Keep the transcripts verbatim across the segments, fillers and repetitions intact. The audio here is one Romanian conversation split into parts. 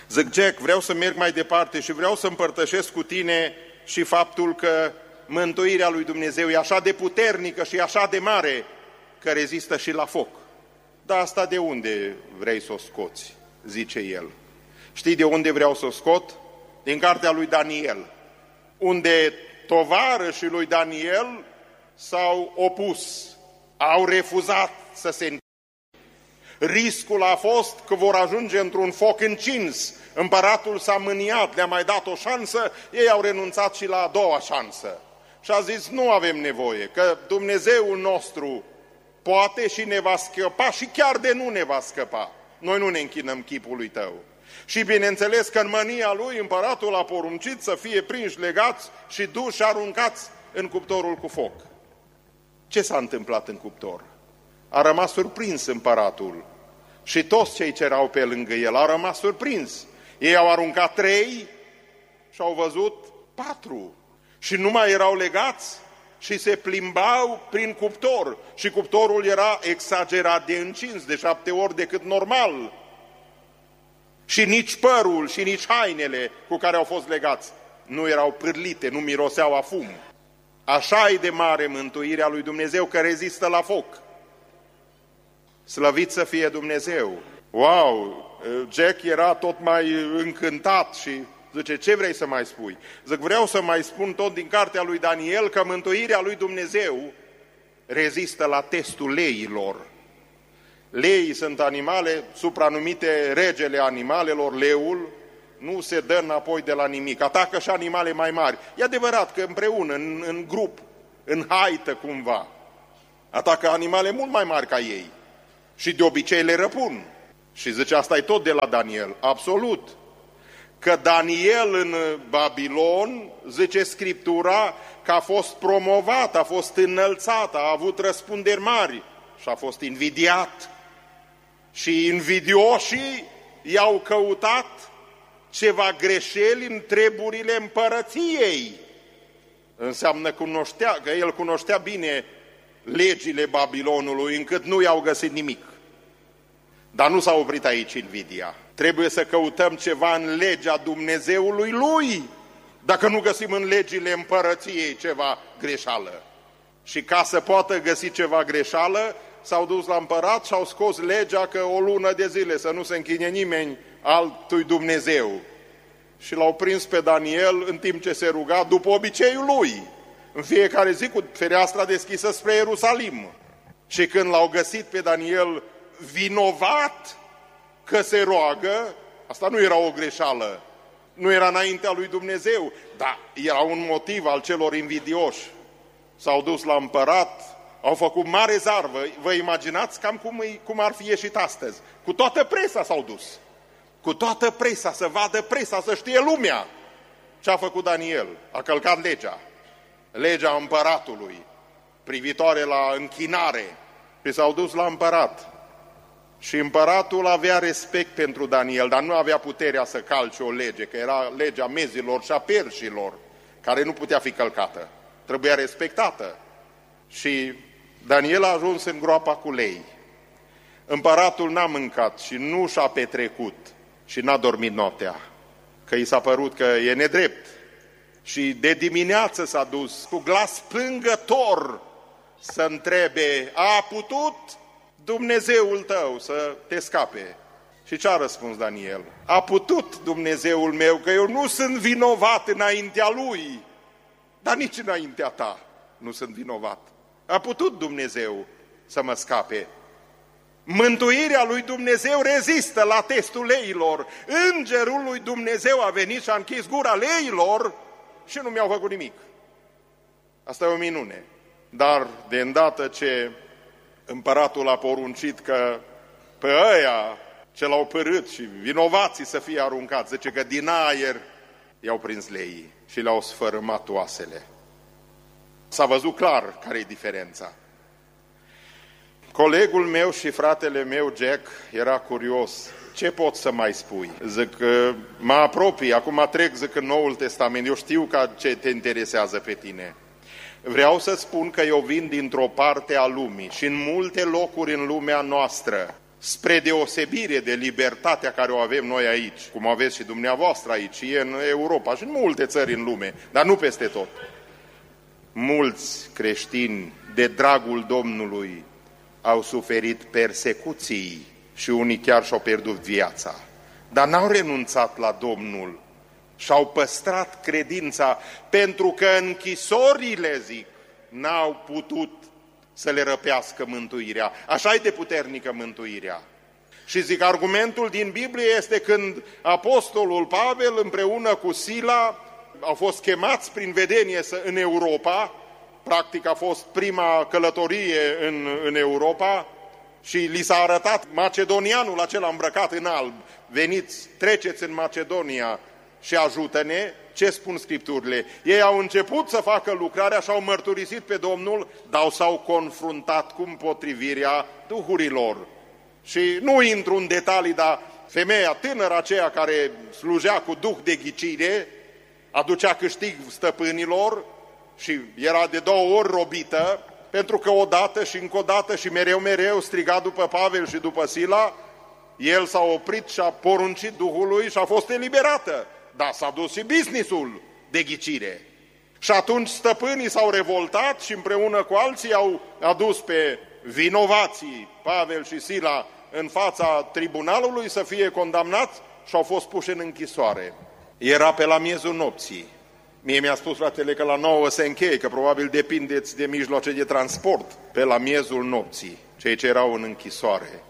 Zic, Jack, vreau să merg mai departe și vreau să împărtășesc cu tine și faptul că mântuirea lui Dumnezeu e așa de puternică și așa de mare că rezistă și la foc. Dar asta de unde vrei să o scoți? Zice el. Știi de unde vreau să o scot? Din cartea lui Daniel, unde tovarășii lui Daniel s-au opus, au refuzat să se închidă. Riscul a fost că vor ajunge într-un foc încins. Împăratul s-a mâniat, le-a mai dat o șansă, ei au renunțat și la a doua șansă. Și a zis, nu avem nevoie, că Dumnezeul nostru poate și ne va scăpa și chiar de nu ne va scăpa. Noi nu ne închinăm chipului tău. Și bineînțeles că în mânia lui împăratul a poruncit să fie prinși, legați și duși și aruncați în cuptorul cu foc. Ce s-a întâmplat în cuptor? A rămas surprins împăratul și toți cei ce erau pe lângă el au rămas surprins. Ei au aruncat trei și au văzut patru și nu mai erau legați și se plimbau prin cuptor și cuptorul era exagerat de încins, de șapte ori decât normal. Și nici părul și nici hainele cu care au fost legați nu erau pârlite, nu miroseau a fum. Așa e de mare mântuirea lui Dumnezeu că rezistă la foc. Slăvit să fie Dumnezeu! Wow! Jack era tot mai încântat și zice, ce vrei să mai spui? Zic, vreau să mai spun tot din cartea lui Daniel că mântuirea lui Dumnezeu rezistă la testul leilor. Leii sunt animale supranumite regele animalelor, leul, nu se dă înapoi de la nimic, atacă și animale mai mari. E adevărat că împreună, în, în grup, în haită cumva, atacă animale mult mai mari ca ei și de obicei le răpun. Și zice, asta e tot de la Daniel, absolut. Că Daniel în Babilon, zice Scriptura, că a fost promovat, a fost înălțat, a avut răspunderi mari și a fost invidiat. Și invidioșii i-au căutat ceva greșeli în treburile împărăției. Înseamnă cunoștea, că el cunoștea bine legile Babilonului, încât nu i-au găsit nimic. Dar nu s-a oprit aici invidia. Trebuie să căutăm ceva în legea Dumnezeului lui, dacă nu găsim în legile împărăției ceva greșeală. Și ca să poată găsi ceva greșeală, s-au dus la împărat și au scos legea că o lună de zile să nu se închine nimeni altui Dumnezeu. Și l-au prins pe Daniel în timp ce se ruga după obiceiul lui, în fiecare zi cu fereastra deschisă spre Ierusalim. Și când l-au găsit pe Daniel vinovat că se roagă, asta nu era o greșeală, nu era înaintea lui Dumnezeu, dar era un motiv al celor invidioși. S-au dus la împărat, au făcut mare zarvă. Vă imaginați cam cum, e, cum ar fi ieșit astăzi? Cu toată presa s-au dus. Cu toată presa, să vadă presa, să știe lumea. Ce a făcut Daniel? A călcat legea. Legea împăratului, privitoare la închinare. Și s-au dus la împărat. Și împăratul avea respect pentru Daniel, dar nu avea puterea să calce o lege, că era legea mezilor și a perșilor, care nu putea fi călcată. Trebuia respectată. Și Daniel a ajuns în groapa cu lei. Împăratul n-a mâncat și nu și-a petrecut și n-a dormit noaptea, că i s-a părut că e nedrept. Și de dimineață s-a dus cu glas plângător să întrebe, a putut Dumnezeul tău să te scape? Și ce a răspuns Daniel? A putut Dumnezeul meu, că eu nu sunt vinovat înaintea lui, dar nici înaintea ta nu sunt vinovat. A putut Dumnezeu să mă scape. Mântuirea lui Dumnezeu rezistă la testul leilor. Îngerul lui Dumnezeu a venit și a închis gura leilor și nu mi-au făcut nimic. Asta e o minune. Dar de îndată ce împăratul a poruncit că pe ăia ce l-au părât și vinovații să fie aruncați, zice că din aer i-au prins leii și le-au sfărâmat oasele. S-a văzut clar care e diferența. Colegul meu și fratele meu, Jack, era curios. Ce pot să mai spui? Zic, mă apropii, acum trec, zic, în Noul Testament, eu știu că ce te interesează pe tine. Vreau să spun că eu vin dintr-o parte a lumii și în multe locuri în lumea noastră spre deosebire de libertatea care o avem noi aici, cum aveți și dumneavoastră aici, și în Europa și în multe țări în lume, dar nu peste tot. Mulți creștini, de dragul Domnului, au suferit persecuții și unii chiar și-au pierdut viața, dar n-au renunțat la Domnul și-au păstrat credința, pentru că închisorile, zic, n-au putut să le răpească mântuirea. Așa e de puternică mântuirea. Și zic, argumentul din Biblie este când apostolul Pavel împreună cu Sila au fost chemați prin vedenie în Europa, practic a fost prima călătorie în, în Europa, și li s-a arătat macedonianul acela îmbrăcat în alb: veniți, treceți în Macedonia și ajută-ne. Ce spun Scripturile? Ei au început să facă lucrarea și au mărturisit pe Domnul, dar s-au confruntat cu împotrivirea duhurilor. Și nu intru în detalii, dar femeia tânără aceea care slujea cu duh de ghicire, aducea câștig stăpânilor și era de două ori robită, pentru că odată și încă o dată și mereu, mereu striga după Pavel și după Sila. El s-a oprit și a poruncit Duhului și a fost eliberată. Dar s-a dus și businessul de ghicire. Și atunci stăpânii s-au revoltat și împreună cu alții au adus pe vinovații, Pavel și Sila, în fața tribunalului să fie condamnați și au fost puși în închisoare. Era pe la miezul nopții. Mie mi-a spus fratele că la nouă se încheie, că probabil depindeți de mijloace de transport. Pe la miezul nopții, cei ce erau în închisoare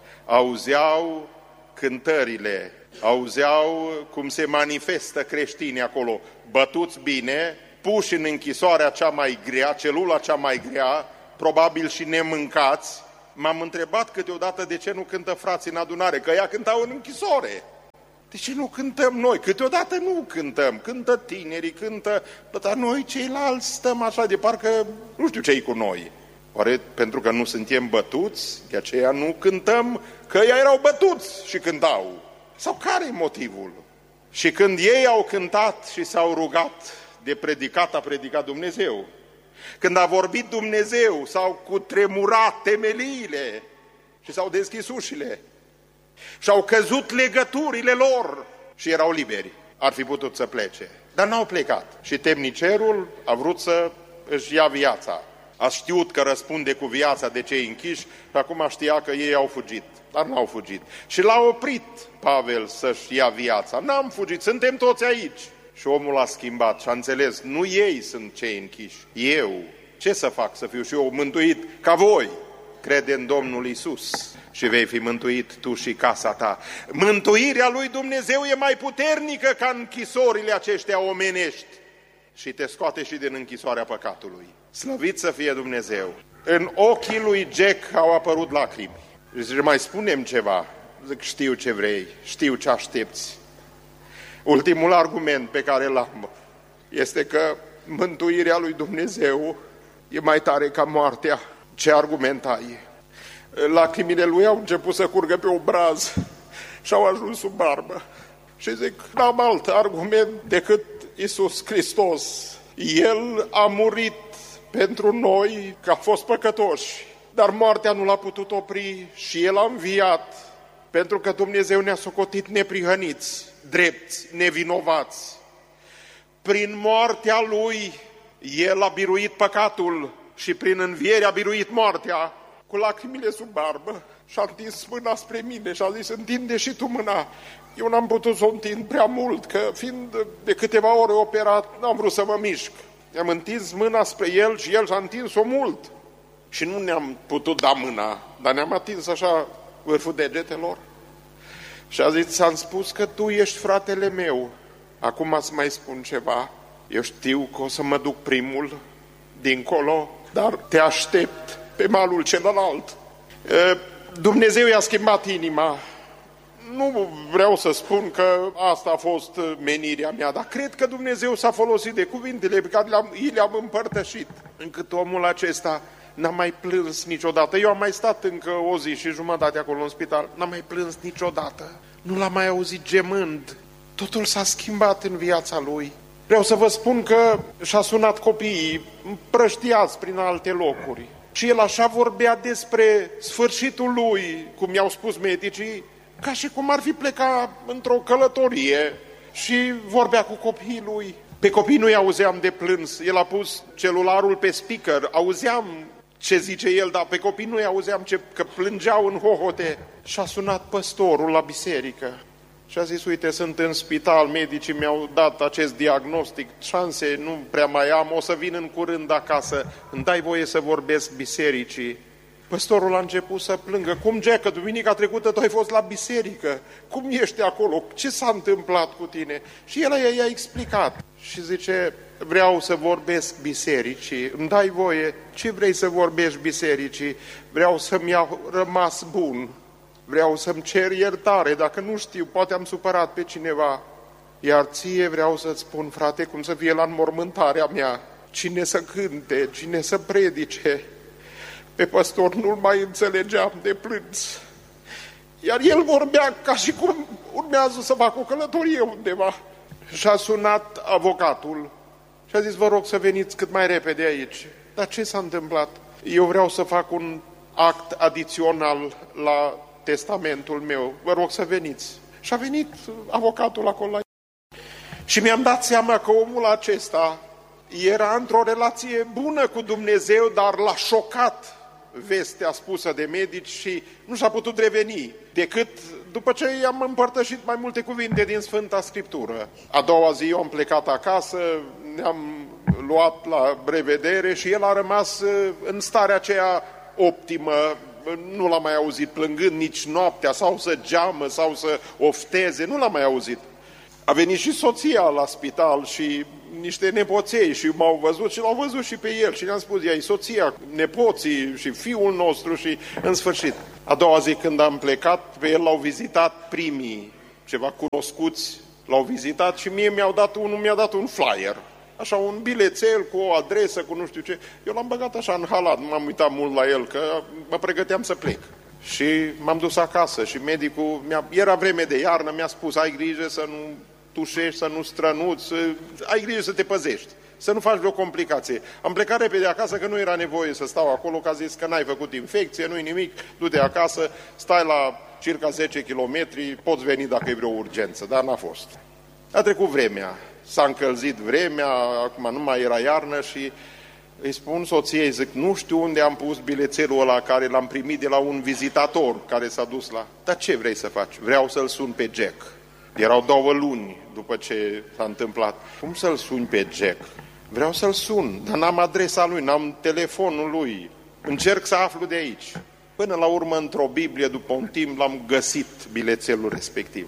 auzeau cântările, auzeau cum se manifestă creștinii acolo, bătuți bine, puși în închisoarea cea mai grea, celula cea mai grea, probabil și nemâncați. M-am întrebat câteodată de ce nu cântă frații în adunare, că ea cântau în închisoare. De ce nu cântăm noi? Câteodată nu cântăm, cântă tinerii, cântă, dar noi ceilalți stăm așa de parcă nu știu ce-i cu noi. Oare pentru că nu suntem bătuți, de aceea nu cântăm, că ei erau bătuți și cântau? Sau care e motivul? Și când ei au cântat și s-au rugat de predicat, a predicat Dumnezeu. Când a vorbit Dumnezeu, s-au cutremurat temeliile și s-au deschis ușile. Și-au căzut legăturile lor și erau liberi. Ar fi putut să plece, dar n-au plecat. Și temnicerul a vrut să își ia viața. A știut că răspunde cu viața de cei închiși și acum știa că ei au fugit, dar n-au fugit. Și l-a oprit Pavel să-și ia viața. N-am fugit, suntem toți aici. Și omul a schimbat și a înțeles, nu ei sunt cei închiși, eu. Ce să fac să fiu și eu mântuit ca voi? Crede în Domnul Iisus și vei fi mântuit tu și casa ta. Mântuirea lui Dumnezeu e mai puternică ca închisorile aceștia omenești și te scoate și din închisoarea păcatului. Slăvit să fie Dumnezeu! În ochii lui Jack au apărut lacrimi. Zice, mai spunem ceva. Zic, știu ce vrei, știu ce aștepți. Ultimul argument pe care l-am este că mântuirea lui Dumnezeu e mai tare ca moartea. Ce argument ai? Lacrimile lui au început să curgă pe obraz și au ajuns sub barbă. Și zic, n-am alt argument decât Iisus Hristos. El a murit pentru noi, că a fost păcătoși, dar moartea nu l-a putut opri și El a înviat, pentru că Dumnezeu ne-a socotit neprihăniți, drepți, nevinovați. Prin moartea Lui, El a biruit păcatul și prin înviere a biruit moartea. Cu lacrimile sub barbă și-a întins mâna spre mine și a zis, întinde și tu mâna. Eu n-am putut să o întind prea mult, că fiind de câteva ore operat, n-am vrut să mă mișc. I-am întins mâna spre el și el și-a întins-o mult. Și nu ne-am putut da mâna, dar ne-am atins așa vârful degetelor. Și a zis, ți-am spus că tu ești fratele meu. Acum îți mai spun ceva. Eu știu că o să mă duc primul dincolo, dar te aștept pe malul celălalt. Dumnezeu i-a schimbat inima. Nu vreau să spun că asta a fost menirea mea, dar cred că Dumnezeu s-a folosit de cuvintele pe care le-am, le-am împărtășit, încât omul acesta n-a mai plâns niciodată. Eu am mai stat încă o zi și jumătate acolo în spital, n-am mai plâns niciodată. Nu l-am mai auzit gemând. Totul s-a schimbat în viața lui. Vreau să vă spun că și-a sunat copiii împrăștiați prin alte locuri. Și el așa vorbea despre sfârșitul lui, cum i-au spus medicii, ca și cum ar fi plecat într-o călătorie. Și vorbea cu copiii lui. Pe copii nu-i auzeam de plâns. El a pus celularul pe speaker, auzeam ce zice el, dar pe copii nu-i auzeam ce, că plângeau în hohote. Și a sunat păstorul la biserică. Și a zis, uite, sunt în spital, medicii mi-au dat acest diagnostic, șanse nu prea mai am, o să vin în curând acasă, îmi dai voie să vorbesc bisericii. Păstorul a început să plângă. Cum, Jack, că duminica trecută tu ai fost la biserică? Cum ești acolo? Ce s-a întâmplat cu tine? Și el i-a explicat. Și zice, vreau să vorbesc bisericii. Îmi dai voie? Ce vrei să vorbești bisericii? Vreau să-mi iau rămas bun. Vreau să-mi cer iertare. Dacă nu știu, poate am supărat pe cineva. Iar ție vreau să-ți spun, frate, cum să fie la înmormântarea mea. Cine să cânte, cine să predice. Pe păstor nu-l mai înțelegeam de plâns. Iar el vorbea ca și cum urmează să facă o călătorie undeva. Și a sunat avocatul și a zis, vă rog să veniți cât mai repede aici. Dar ce s-a întâmplat? Eu vreau să fac un act adițional la testamentul meu. Vă rog să veniți. Și a venit avocatul acolo la... Și mi-am dat seama că omul acesta era într-o relație bună cu Dumnezeu, dar l-a șocat vestea spusă de medici și nu și-a putut reveni, decât după ce i-am împărtășit mai multe cuvinte din Sfânta Scriptură. A doua zi eu am plecat acasă, ne-am luat la revedere și el a rămas în starea aceea optimă, nu l-am mai auzit plângând nici noaptea, sau să geamă, sau să ofteze, nu l-am mai auzit. A venit și soția la spital și niște nepoței și m-au văzut și l-au văzut și pe el și ne-am spus, ea e soția, nepoții și fiul nostru și în sfârșit. A doua zi când am plecat, pe el l-au vizitat primii, ceva cunoscuți, l-au vizitat și mie mi-au dat unul, mi-a dat un flyer, așa un bilețel cu o adresă, cu nu știu ce. Eu l-am băgat așa în halat, nu m-am uitat mult la el, că mă pregăteam să plec. Și m-am dus acasă și medicul, mi-a, era vreme de iarnă, mi-a spus, ai grijă să nu tușești, să nu strănuți, ai grijă să te păzești, să nu faci vreo complicație. Am plecat repede acasă că nu era nevoie să stau acolo, că a zis că n-ai făcut infecție, nu-i nimic, du-te acasă, stai la circa zece kilometri, poți veni dacă e vreo urgență, dar n-a fost. A trecut vremea, s-a încălzit vremea, acum nu mai era iarnă și îi spun soției, zic, nu știu unde am pus bilețelul ăla care l-am primit de la un vizitator care s-a dus la... Dar ce vrei să faci? Vreau să-l sun pe Jack. Erau două luni după ce s-a întâmplat. Cum să-l suni pe Jack? Vreau să-l sun, dar n-am adresa lui, n-am telefonul lui. Încerc să aflu de aici. Până la urmă, într-o Biblie, după un timp, l-am găsit bilețelul respectiv.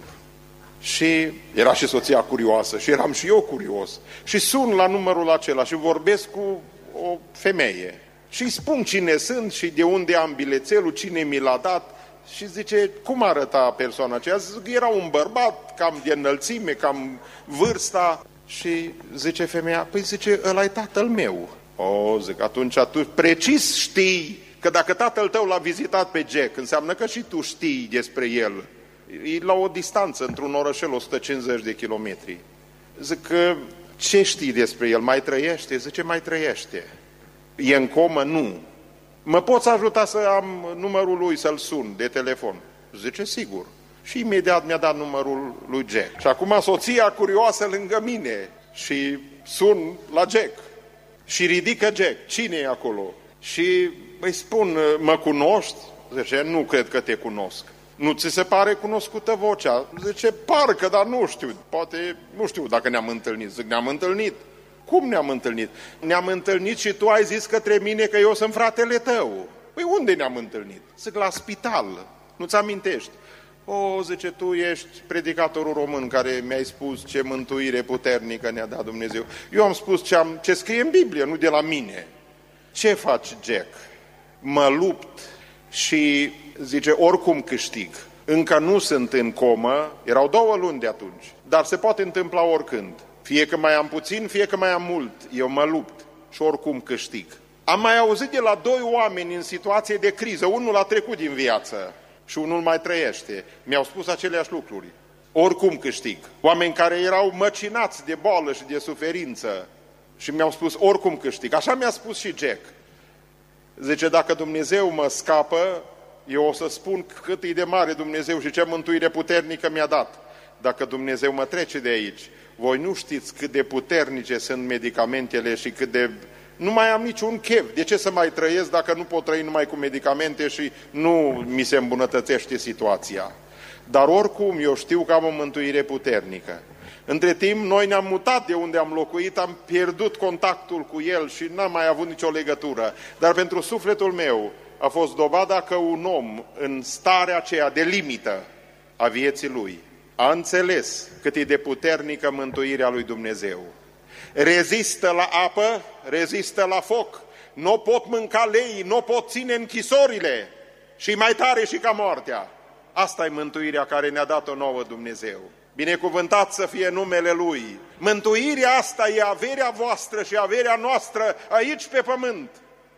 Și era și soția curioasă și eram și eu curios. Și sun la numărul acela și vorbesc cu o femeie. Și îi spun cine sunt și de unde am bilețelul, cine mi l-a dat. Și zice, cum arăta persoana aceea? Zic, era un bărbat, cam de înălțime, cam vârsta. Și zice femeia, păi zice, ăla-i tatăl meu. O, zic, atunci tu precis știi că dacă tatăl tău l-a vizitat pe Jack, înseamnă că și tu știi despre el. E la o distanță, într-un orășel, o sută cincizeci de kilometri. Zic, ce știi despre el? Mai trăiește? Zice, mai trăiește. E în comă? Nu. Mă poți ajuta să am numărul lui, să-l sun de telefon? Zice, sigur. Și imediat mi-a dat numărul lui Jack. Și acum soția curioasă lângă mine și sun la Jack. Și ridică Jack. Cine e acolo? Și îi spun, mă cunoști? Zice, nu cred că te cunosc. Nu ți se pare cunoscută vocea? Zice, parcă, dar nu știu. Poate, nu știu dacă ne-am întâlnit. Zic, ne-am întâlnit. Cum ne-am întâlnit? Ne-am întâlnit și tu ai zis către mine că eu sunt fratele tău. Păi unde ne-am întâlnit? Zic, la spital. Nu-ți amintești? O, zice, tu ești predicatorul român care mi-ai spus ce mântuire puternică ne-a dat Dumnezeu. Eu am spus ce, am, ce scrie în Biblie, nu de la mine. Ce faci, Jack? Mă lupt și, zice, oricum câștig. Încă nu sunt în comă, erau două luni de atunci, dar se poate întâmpla oricând. Fie că mai am puțin, fie că mai am mult, eu mă lupt și oricum câștig. Am mai auzit de la doi oameni în situație de criză, unul a trecut din viață și unul mai trăiește. Mi-au spus aceleași lucruri. Oricum câștig. Oameni care erau măcinați de boală și de suferință și mi-au spus oricum câștig. Așa mi-a spus și Jack. Zice, dacă Dumnezeu mă scapă, eu o să spun cât e de mare Dumnezeu și ce mântuire puternică mi-a dat. Dacă Dumnezeu mă trece de aici, voi nu știți cât de puternice sunt medicamentele și cât de... Nu mai am niciun chef. De ce să mai trăiesc dacă nu pot trăi numai cu medicamente și nu mi se îmbunătățește situația? Dar oricum eu știu că am o mântuire puternică. Între timp, noi ne-am mutat de unde am locuit, am pierdut contactul cu El și n-am mai avut nicio legătură. Dar pentru sufletul meu a fost dovada că un om în starea aceea de limită a vieții lui a înțeles cât e de puternică mântuirea lui Dumnezeu. Rezistă la apă, rezistă la foc, nu pot mânca lei, nu pot ține închisorile și mai tare și ca moartea. Asta e mântuirea care ne-a dat-o nouă Dumnezeu. Binecuvântat să fie numele Lui. Mântuirea asta e averea voastră și averea noastră aici pe pământ.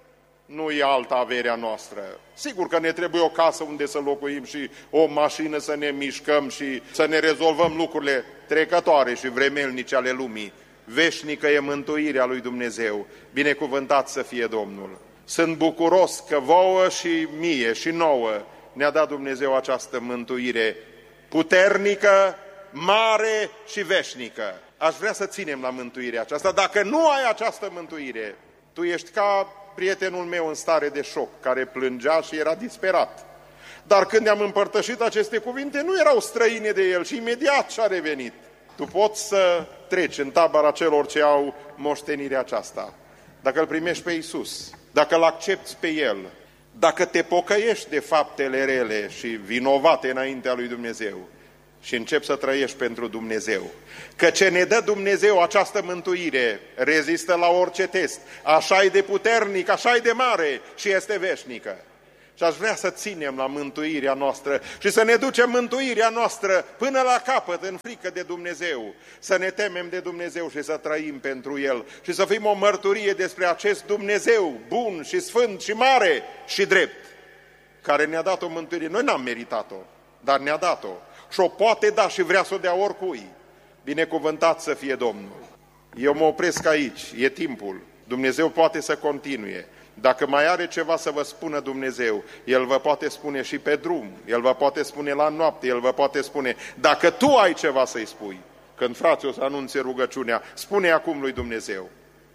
Nu e alta averea noastră. Sigur că ne trebuie o casă unde să locuim și o mașină să ne mișcăm și să ne rezolvăm lucrurile trecătoare și vremelnice ale lumii. Veșnică e mântuirea lui Dumnezeu. Binecuvântat să fie Domnul. Sunt bucuros că vouă și mie și nouă ne-a dat Dumnezeu această mântuire puternică, mare și veșnică. Aș vrea să ținem la mântuirea aceasta. Dacă nu ai această mântuire, tu ești ca prietenul meu în stare de șoc, care plângea și era disperat. Dar când ne-am împărtășit aceste cuvinte, nu erau străine de el și imediat și-a revenit. Tu poți să treci în tabăra celor ce au moștenirea aceasta. Dacă îl primești pe Iisus, dacă îl accepti pe El, dacă te pocăiești de faptele rele și vinovate înaintea lui Dumnezeu și începi să trăiești pentru Dumnezeu. Că ce ne dă Dumnezeu această mântuire rezistă la orice test. Așa e de puternic, așa e de mare și este veșnică. Și aș vrea să ținem la mântuirea noastră și să ne ducem mântuirea noastră până la capăt în frică de Dumnezeu. Să ne temem de Dumnezeu și să trăim pentru El și să fim o mărturie despre acest Dumnezeu bun și sfânt și mare și drept, care ne-a dat o mântuire. Noi n-am meritat-o, dar ne-a dat-o și o poate da și vrea să o dea oricui. Binecuvântat să fie Domnul. Eu mă opresc aici, e timpul. Dumnezeu poate să continue. Dacă mai are ceva să vă spună Dumnezeu, El vă poate spune și pe drum, El vă poate spune la noapte, El vă poate spune, dacă tu ai ceva să-i spui, când frații o să anunțe rugăciunea, spune acum lui Dumnezeu.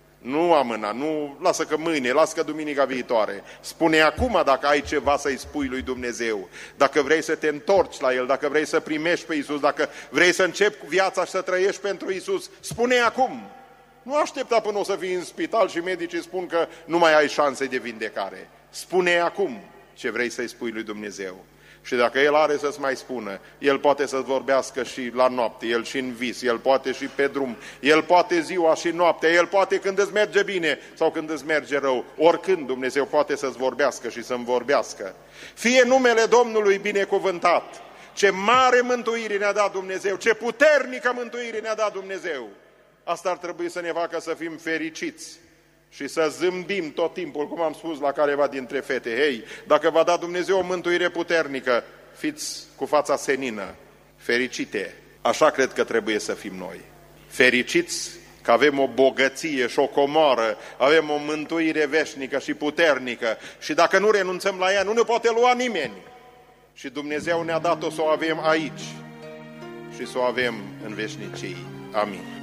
Nu amâna, nu lasă că mâine, lasă că duminica viitoare. Spune acum dacă ai ceva să-i spui lui Dumnezeu, dacă vrei să te întorci la El, dacă vrei să primești pe Iisus, dacă vrei să începi viața și să trăiești pentru Iisus, spune acum. Nu aștepta până o să fii în spital și medicii spun că nu mai ai șanse de vindecare. Spune acum ce vrei să-i spui lui Dumnezeu. Și dacă El are să-ți mai spună, El poate să-ți vorbească și la noapte, El și în vis, El poate și pe drum, El poate ziua și noaptea, El poate când îți merge bine sau când îți merge rău. Oricând Dumnezeu poate să-ți vorbească și să-mi vorbească. Fie numele Domnului binecuvântat. Ce mare mântuire ne-a dat Dumnezeu, ce puternică mântuire ne-a dat Dumnezeu. Asta ar trebui să ne facă să fim fericiți și să zâmbim tot timpul, cum am spus la careva dintre fete. Hei, dacă v-a dat Dumnezeu o mântuire puternică, fiți cu fața senină, fericite. Așa cred că trebuie să fim noi. Fericiți că avem o bogăție și o comoară, avem o mântuire veșnică și puternică și dacă nu renunțăm la ea, nu ne poate lua nimeni. Și Dumnezeu ne-a dat-o să o avem aici și să o avem în veșnicie. Amin.